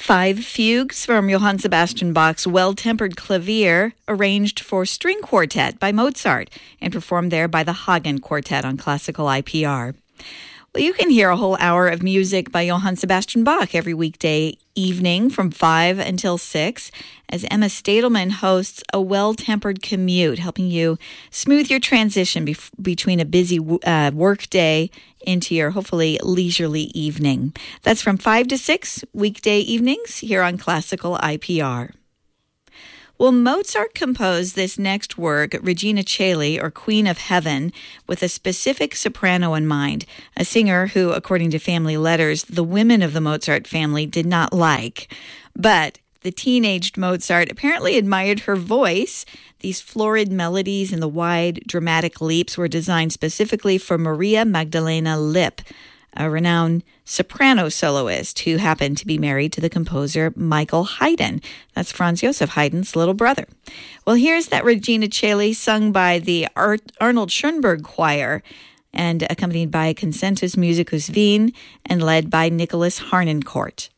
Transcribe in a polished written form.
Five fugues from Johann Sebastian Bach's Well-Tempered Clavier, arranged for string quartet by Mozart and performed there by the Hagen Quartet on Classical IPR. Well, you can hear a whole hour of music by Johann Sebastian Bach every weekday evening from 5 until 6 as Emma Stadelman hosts a well-tempered commute, helping you smooth your transition between a busy work day into your hopefully leisurely evening. That's from 5 to 6 weekday evenings here on Classical IPR. Well, Mozart composed this next work, Regina Coeli, or Queen of Heaven, with a specific soprano in mind, a singer who, according to family letters, the women of the Mozart family did not like. But the teenaged Mozart apparently admired her voice. These florid melodies and the wide, dramatic leaps were designed specifically for Maria Magdalena Lipp, a renowned soprano soloist who happened to be married to the composer Michael Haydn. That's Franz Joseph Haydn's little brother. Well, here's that Regina Coeli sung by the Arnold Schoenberg Choir and accompanied by Concentus Musicus Wien and led by Nicholas Harnoncourt.